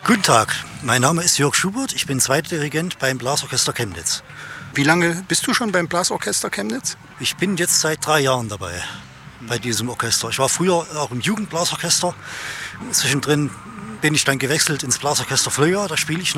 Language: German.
Guten Tag, mein Name ist Jörg Schubert, ich bin Zweitdirigent beim Blasorchester Chemnitz. Wie lange bist du schon beim Blasorchester Chemnitz? Ich bin jetzt seit 3 Jahren dabei, bei diesem Orchester. Ich war früher auch im Jugendblasorchester. Zwischendrin bin ich dann gewechselt ins Blasorchester Flöja, da spiele ich